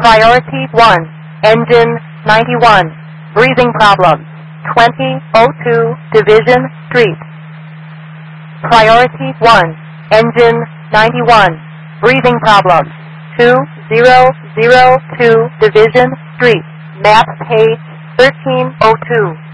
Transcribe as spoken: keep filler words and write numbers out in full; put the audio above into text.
Priority one, engine ninety-one, breathing problems, twenty oh two Division Street. Priority one, engine ninety-one, breathing problems, two thousand two Division Street, map page thirteen oh two.